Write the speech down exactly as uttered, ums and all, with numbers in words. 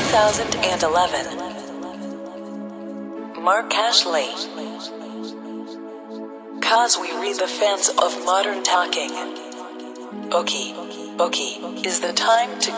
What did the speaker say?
thousand eleven. Mark Ashley. Cause we read the fans of modern talking. Okay, okay, is the time to go.